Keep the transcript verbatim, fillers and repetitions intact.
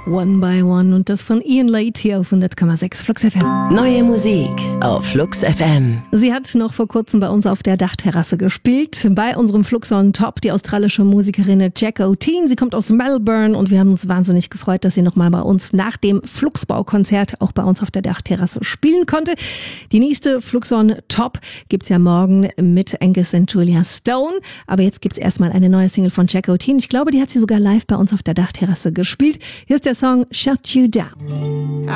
One by One und das von Ian Late hier auf hundert Komma sechs Flux F M. Neue Musik auf Flux F M. Sie hat noch vor kurzem bei uns auf der Dachterrasse gespielt. Bei unserem Flux on Top, die australische Musikerin Jack O'Teen. Sie kommt aus Melbourne und wir haben uns wahnsinnig gefreut, dass sie nochmal bei uns nach dem Fluxbau-Konzert auch bei uns auf der Dachterrasse spielen konnte. Die nächste Flux on Top gibt's ja morgen mit Angus und Julia Stone. Aber jetzt gibt's erstmal eine neue Single von Jack O'Teen. Ich glaube, die hat sie sogar live bei uns auf der Dachterrasse gespielt. Hier ist der Song Shut You Down.